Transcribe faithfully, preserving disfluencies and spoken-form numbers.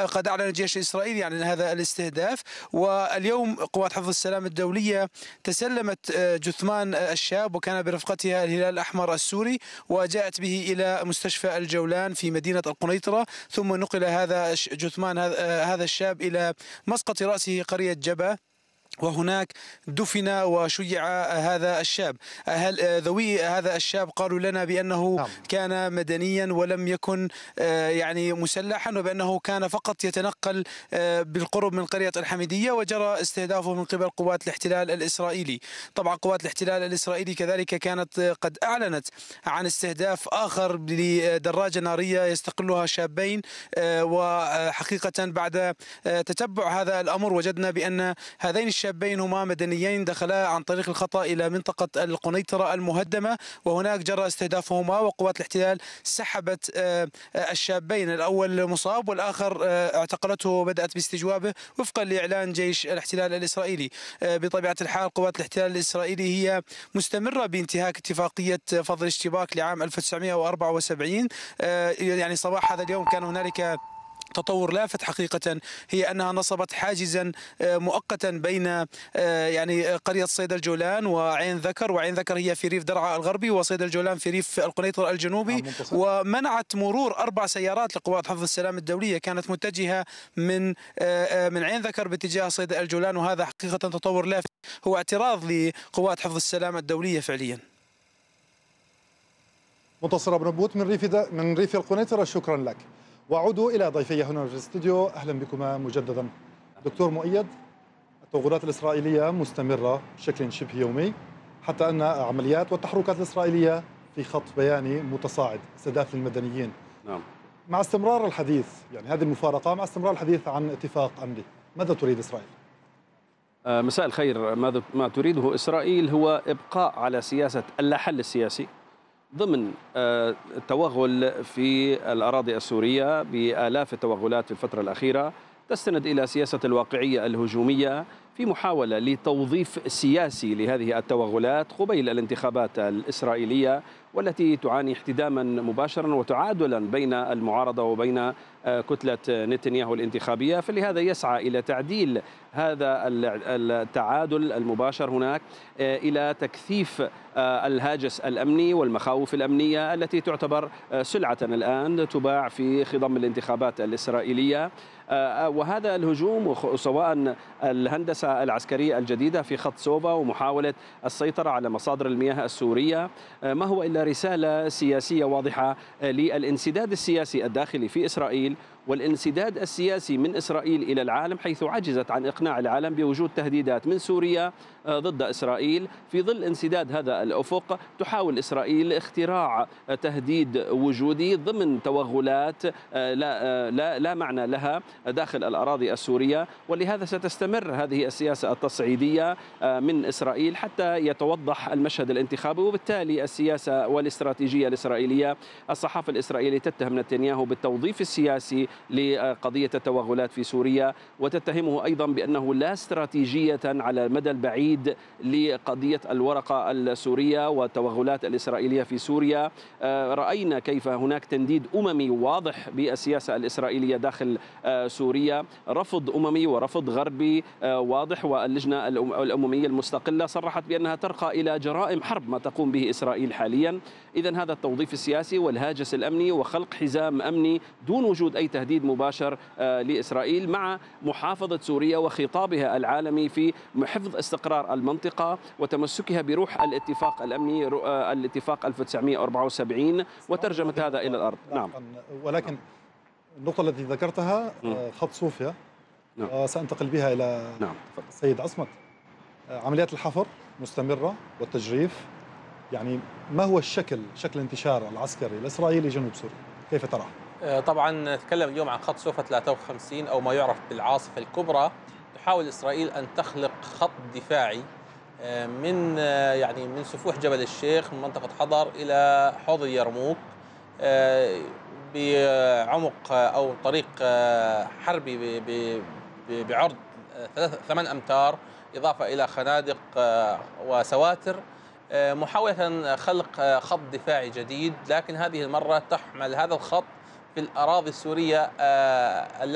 وقد أعلن الجيش الإسرائيلي عن هذا الاستهداف. واليوم قوات حفظ السلام الدولية تسلمت جثمان الشاب وكان برفقتها الهلال الأحمر السوري، وجاءت به إلى مستشفى الجولان في مدينة القنيطرة، ثم نقل هذا جثمان هذا الشاب إلى مسقط رأسه قرية جبا، وهناك دفن وشيع هذا الشاب. أهل ذوي هذا الشاب قالوا لنا بأنه نعم. كان مدنيا ولم يكن يعني مسلحا، وبأنه كان فقط يتنقل بالقرب من قرية الحميدية، وجرى استهدافه من قبل قوات الاحتلال الإسرائيلي. طبعا قوات الاحتلال الإسرائيلي كذلك كانت قد أعلنت عن استهداف آخر لدراجة نارية يستقلها شابين، وحقيقة بعد تتبع هذا الأمر وجدنا بأن هذين الشابين هما مدنيين دخلا عن طريق الخطأ إلى منطقة القنيطرة المهدمة، وهناك جرى استهدافهما، وقوات الاحتلال سحبت الشابين، الأول مصاب والآخر اعتقلته وبدأت باستجوابه وفقا لإعلان جيش الاحتلال الإسرائيلي. بطبيعة الحال قوات الاحتلال الإسرائيلي هي مستمرة بانتهاك اتفاقية فض الاشتباك لعام ألف وتسعمئة وأربعة وسبعين. يعني صباح هذا اليوم كان هنالك تطور لافت حقيقة، هي أنها نصبت حاجزا مؤقتا بين يعني قرية صيد الجولان وعين ذكر، وعين ذكر هي في ريف درعا الغربي، وصيد الجولان في ريف القنيطرة الجنوبي، ومنعت مرور أربع سيارات لقوات حفظ السلام الدولية كانت متجهة من من عين ذكر باتجاه صيد الجولان. وهذا حقيقة تطور لافت، هو اعتراض لقوات حفظ السلام الدولية فعليا. منتصر أبو نبوت من ريف من ريف القنيطرة، شكرا لك. وأعود إلى ضيفي هنا في الاستوديو، أهلا بكما مجددا. دكتور مؤيد، التوغلات الإسرائيلية مستمرة بشكل شبه يومي، حتى أن عمليات والتحركات الإسرائيلية في خط بياني متصاعد استهداف للمدنيين. نعم. مع استمرار الحديث، يعني هذه المفارقة، مع استمرار الحديث عن اتفاق أمني، ماذا تريد إسرائيل؟ مساء الخير. ماذا ما تريده إسرائيل هو إبقاء على سياسة اللا حل السياسي ضمن التوغل في الأراضي السورية بآلاف التوغلات في الفترة الأخيرة، تستند إلى سياسة الواقعية الهجومية في محاولة لتوظيف سياسي لهذه التوغلات قبيل الانتخابات الإسرائيلية، والتي تعاني احتداما مباشرا وتعادلا بين المعارضة وبين كتلة نتنياهو الانتخابية. فلهذا يسعى إلى تعديل هذا التعادل المباشر هناك إلى تكثيف الهاجس الأمني والمخاوف الأمنية التي تعتبر سلعة الآن تباع في خضم الانتخابات الإسرائيلية. وهذا الهجوم سواء الهندسة العسكرية الجديدة في خط سوفا ومحاولة السيطرة على مصادر المياه السورية ما هو إلا رسالة سياسية واضحة للانسداد السياسي الداخلي في إسرائيل والانسداد السياسي من إسرائيل إلى العالم، حيث عجزت عن إقناع العالم بوجود تهديدات من سوريا ضد إسرائيل. في ظل انسداد هذا الأفق تحاول إسرائيل اختراع تهديد وجودي ضمن توغلات لا, لا, لا معنى لها داخل الأراضي السورية، ولهذا ستستمر هذه السياسة التصعيدية من إسرائيل حتى يتوضح المشهد الانتخابي، وبالتالي السياسة والاستراتيجية الإسرائيلية. الصحافة الإسرائيلية تتهم نتنياهو بالتوظيف السياسي لقضية التوغلات في سوريا، وتتهمه أيضا بأنه لا استراتيجية على المدى البعيد لقضية الورقة السورية والتوغلات الإسرائيلية في سوريا. رأينا كيف هناك تنديد أممي واضح بالسياسة الإسرائيلية داخل سوريا، رفض أممي ورفض غربي واضح، واللجنة الأممية المستقلة صرحت بأنها ترقى إلى جرائم حرب ما تقوم به إسرائيل حاليا. إذن هذا التوظيف السياسي والهاجس الأمني وخلق حزام أمني دون وجود أي تهديد مباشر لإسرائيل، مع محافظة سوريا وخطابها العالمي في حفظ استقرار المنطقة وتمسكها بروح الاتفاق الأمني الاتفاق ألف وتسعمئة وأربعة وسبعين وترجمة هذا إلى الأرض. نعم. ولكن النقطة التي ذكرتها خط صوفيا، نعم. سأنتقل بها إلى نعم. السيد عصمت. عمليات الحفر مستمرة والتجريف، يعني ما هو الشكل شكل الانتشار العسكري الإسرائيلي جنوب سوريا، كيف تراه؟ طبعا نتكلم اليوم عن خط صوفا ثلاثة وخمسين أو ما يعرف بالعاصفة الكبرى. تحاول إسرائيل أن تخلق خط دفاعي من يعني من سفوح جبل الشيخ من منطقة حضر إلى حوض اليرموك بعمق أو طريق حربي بعرض ثمان أمتار، إضافة إلى خنادق وسواتر، محاولة خلق خط دفاعي جديد، لكن هذه المرة تحمل هذا الخط في الأراضي السورية